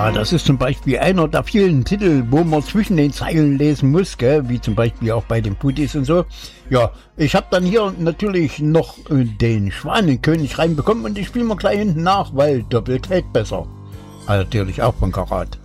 Ja, das ist zum Beispiel einer der vielen Titel, wo man zwischen den Zeilen lesen muss, gell? Wie zum Beispiel auch bei den Puttis und so. Ja, ich habe dann hier natürlich noch den Schwanenkönig reinbekommen und ich spiele mal gleich hinten nach, weil doppelt hält besser. Also natürlich auch von Karat.